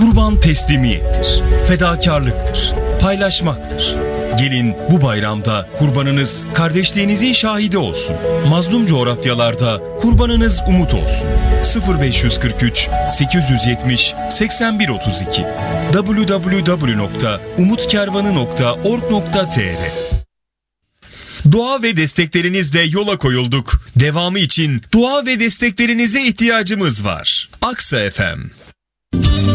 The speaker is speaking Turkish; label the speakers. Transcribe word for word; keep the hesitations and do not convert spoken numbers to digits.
Speaker 1: Kurban teslimiyettir, fedakarlıktır, paylaşmaktır. Gelin bu bayramda kurbanınız kardeşliğinizin şahidi olsun. Mazlum coğrafyalarda kurbanınız umut olsun. sıfır beş kırk üç sekiz yüz yetmiş seksen bir otuz iki double-u double-u double-u nokta umutkervanı nokta org nokta tr. Dua ve desteklerinizle yola koyulduk. Devamı için dua ve desteklerinize ihtiyacımız var. Aksa F M.